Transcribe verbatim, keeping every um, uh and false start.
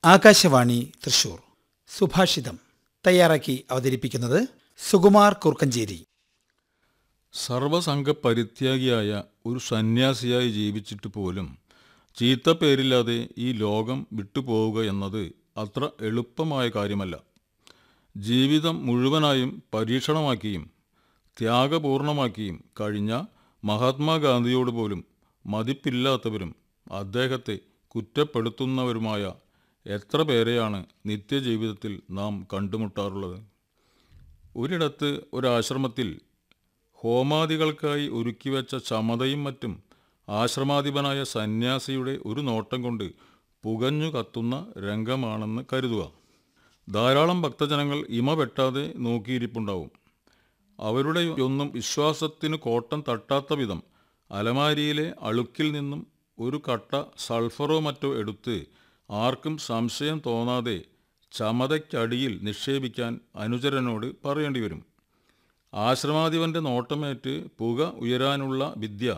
ആകാശവാണി തൃശൂർ. സുഭാഷിതം തയ്യാറാക്കി അവതരിപ്പിക്കുന്നത് സുകുമാർ കുർക്കഞ്ചേരി. സർവസംഘ പരിത്യാഗിയായ ഒരു സന്യാസിയായി ജീവിച്ചിട്ട് പോലും ചീത്തപ്പേരില്ലാതെ ഈ ലോകം വിട്ടുപോവുക എന്നത് അത്ര എളുപ്പമായ കാര്യമല്ല. ജീവിതം മുഴുവനായും പരീക്ഷണമാക്കിയും ത്യാഗപൂർണമാക്കിയും കഴിഞ്ഞ മഹാത്മാഗാന്ധിയോട് പോലും മതിപ്പില്ലാത്തവരും അദ്ദേഹത്തെ കുറ്റപ്പെടുത്തുന്നവരുമായ എത്ര പേരെയാണ് നിത്യജീവിതത്തിൽ നാം കണ്ടുമുട്ടാറുള്ളത്. ഒരിടത്ത് ഒരാശ്രമത്തിൽ ഹോമാദികൾക്കായി ഒരുക്കിവെച്ച ചമതയും മറ്റും ആശ്രമാധിപനായ സന്യാസിയുടെ ഒരു നോട്ടം കൊണ്ട് പുകഞ്ഞു കത്തുന്ന രംഗമാണെന്ന് കരുതുക. ധാരാളം ഭക്തജനങ്ങൾ ഇമ വെട്ടാതെ നോക്കിയിരിപ്പുണ്ടാവും. അവരുടെ ഒന്നും വിശ്വാസത്തിന് കോട്ടം തട്ടാത്ത വിധം അലമാരിയിലെ അളുക്കിൽ നിന്നും ഒരു കട്ട സൾഫറോ മറ്റോ എടുത്ത് ആർക്കും സംശയം തോന്നാതെ ചമതയ്ക്കടിയിൽ നിക്ഷേപിക്കാൻ അനുചരനോട് പറയേണ്ടി വരും. ആശ്രമാധിപൻ്റെ നോട്ടമേറ്റ് പുക ഉയരാനുള്ള വിദ്യ